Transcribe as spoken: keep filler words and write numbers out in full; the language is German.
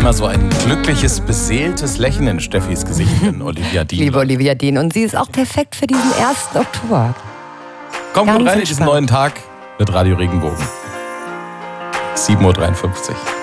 immer so ein glückliches, beseeltes Lächeln in Steffis Gesicht, wenn Olivia Dean. Liebe Olivia Dean. Und sie ist auch perfekt für diesen ersten Oktober. Kommt Ganz gut rein in diesen entspannt. neuen Tag mit Radio Regenbogen. sieben Uhr dreiundfünfzig.